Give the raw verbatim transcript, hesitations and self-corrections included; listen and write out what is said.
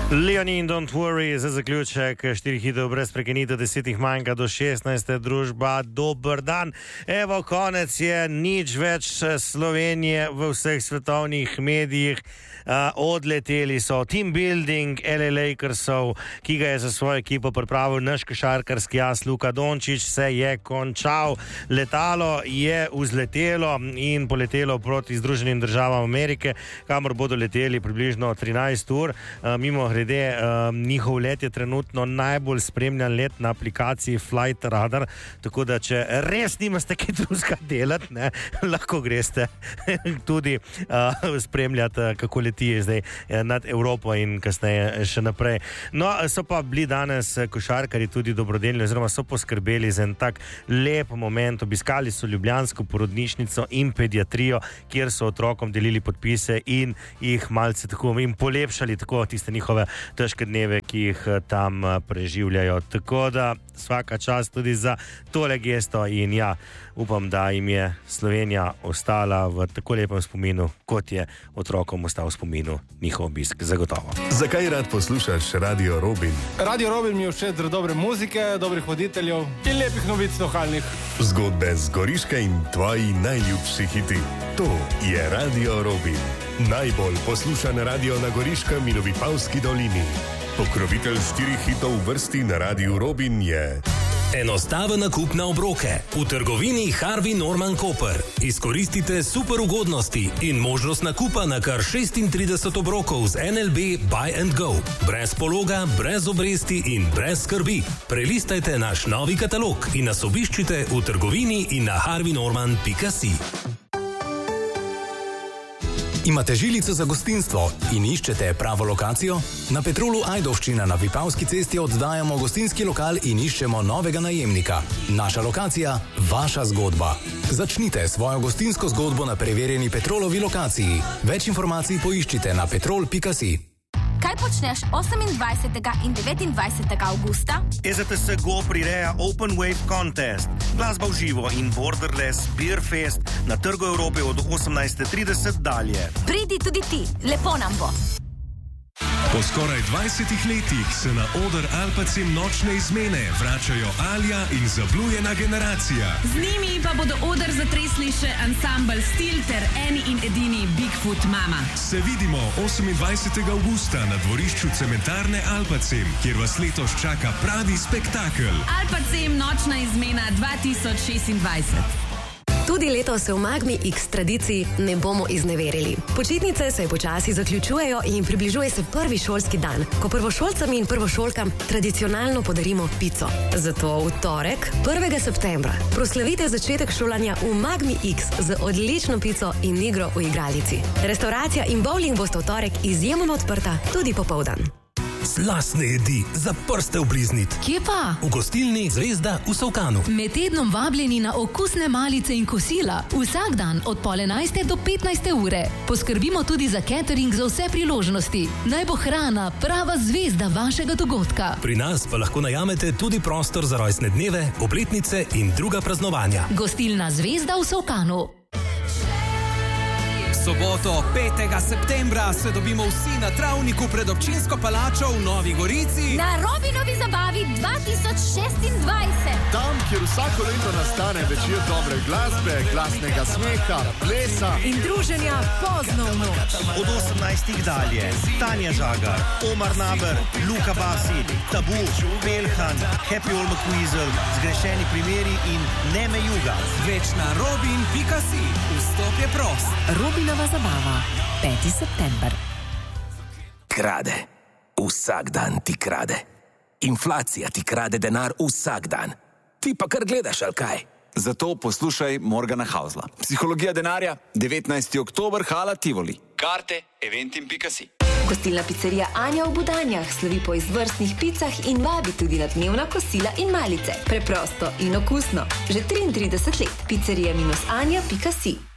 Leonin, don't worry, za zaključek štirih hitov brez prekinitev, desetih manjka do šestnajste družba. Dober dan. Evo, konec je, nič več Slovenije v vseh svetovnih medijih. Uh, odleteli so team building L A Lakersov, ki ga je za svojo ekipo pripravil naš košarkarski as Luka Dončić, se je končal. Letalo je vzletelo in poletelo proti Združenim državam Amerike, kamor bodo leteli približno trinajst ur. Uh, mimo grede, uh, njihov let je trenutno najbolj spremljan let na aplikaciji Flight Radar, tako da če res nimate kaj drugega delati, ne, lahko greste tudi uh, spremljati, kako leti je zdaj nad Evropo in kasneje še naprej. No, so pa bili danes košarkari tudi dobrodelni, oziroma so poskrbeli za en tak lep moment. Obiskali so ljubljansko porodnišnico in pediatrijo, kjer so otrokom delili podpise in jih malce tako in polepšali tako tiste njihove težke dneve, ki jih tam preživljajo. Tako da svaka čast tudi za tole gesto in ja, upam, da jim je Slovenija ostala v tako lepem spominu, kot je otrokom ostal v spominu njihov obisk, zagotovo. Zakaj rad poslušaš Radio Robin? Radio Robin mi je všeč zaradi dobre muzike, dobrih voditeljev in lepih novic lokalnih. Zgodbe z Goriške in tvoji najljubši hiti. To je Radio Robin. Najbolj poslušan radio na Goriškem in v Vipavski dolini. Pokrovitelj štirih hitov v vrsti na Radiu Robin je... Enostaven nakup na obroke. V trgovini Harvey Norman Koper. Izkoristite super ugodnosti in možnost nakupa na kar šestintrideset obrokov z N L B Buy and Go. Brez pologa, brez obresti in brez skrbi. Prelistajte naš novi katalog in nas obiščite v trgovini in na harvey norman pika si. Imate žilico za gostinstvo in iščete pravo lokacijo? Na Petrolu Ajdovščina na Vipavski cesti oddajamo gostinski lokal in iščemo novega najemnika. Naša lokacija, vaša zgodba. Začnite svojo gostinsko zgodbo na preverjeni Petrolovi lokaciji. Več informacij poiščite na petrol pika si. Kaj počneš osemindvajsetega in devetindvajsetega avgusta? E Z T S Go prireja Open Wave Contest. Glasba v živo in Borderless Beer Fest na Trgu Evrope od osemnajste trideset dalje. Pridi tudi ti, lepo nam bo. Po skoraj dvajsetih letih se na oder Alpacem nočne izmene vračajo Alja in zablujena generacija. Z njimi pa bodo oder zatresli še ansambl Stil ter eni in edini Bigfoot Mama. Se vidimo osemindvajsetega avgusta na dvorišču cementarne Alpacem, kjer vas letos čaka pravi spektakel. Alpacem nočna izmena dva tisoč šestindvajset. Tudi letos se v Magmi X tradiciji ne bomo izneverili. Počitnice se počasi zaključujejo in približuje se prvi šolski dan, ko prvošolcem in prvošolkam tradicionalno podarimo pico. Zato v torek, prvega septembra, proslavite začetek šolanja v Magmi X z odlično pico in igro v igralici. Restauracija in bowling bosta v torek izjemno odprta tudi popoldan. Slastne jedi za prste obliznit. Kje pa? V gostilni Zvezda v Solkanu. Med tednom vabljeni na okusne malice in kosila. Vsak dan od pol enajste do petnajste ure. Poskrbimo tudi za catering za vse priložnosti. Naj bo hrana prava zvezda vašega dogodka. Pri nas pa lahko najamete tudi prostor za rojstne dneve, obletnice in druga praznovanja. Gostilna Zvezda v Solkanu. Soboto, petega septembra, se dobimo vsi na travniku pred občinsko palačo v Novi Gorici. Na Robinovi zabavi dva tisoč šestindvajset. Tam, kjer vsako leto nastane večer dobre glasbe, glasnega smeha, plesa in druženja pozno v noč. Od osemnajstih dalje Tanja Žagar, Omar Naber, Luka Basi, Tabu, Pelhan, Happy All McQuizzle, Zgrešeni primeri in Neme Juga. Več na robin pika si. Vstop je prost. Robinova zabava, peti september. Krade. Vsak dan ti krade. Inflacija ti krade denar vsak dan. Ti pa kar gledaš, ali kaj? Zato poslušaj Morgana Hausla. Psihologija denarja, devetnajsti oktober, hala Tivoli. Karte eventim pika si. Gostilna pizzerija Anja v Budanjah slovi po izvrstnih picah in vabi tudi na dnevna kosila in malice. Preprosto in okusno. Že triintrideset let. pizzerija anja pika si.